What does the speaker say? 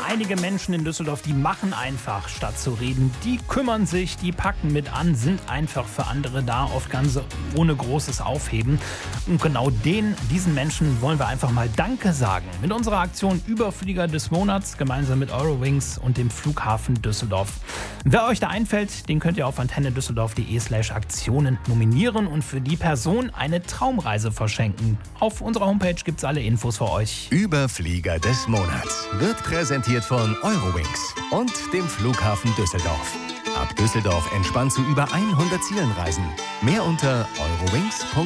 einige Menschen in Düsseldorf, die machen einfach, statt zu reden. Die kümmern sich, die packen mit an, sind einfach für andere da, oft ganz ohne großes Aufheben. Und genau diesen Menschen wollen wir einfach mal Danke sagen. Mit unserer Aktion Überflieger des Monats, gemeinsam mit Eurowings und dem Flughafen Düsseldorf. Wer euch da einfällt, den könnt ihr auf antennedüsseldorf.de/Aktionen nominieren und für die Person eine Traumreise verschenken. Auf unserer Homepage gibt's alle Infos für euch. Überflieger des Monats wird präsentiert von Eurowings und dem Flughafen Düsseldorf. Ab Düsseldorf entspannt zu über 100 Zielen reisen. Mehr unter eurowings.de.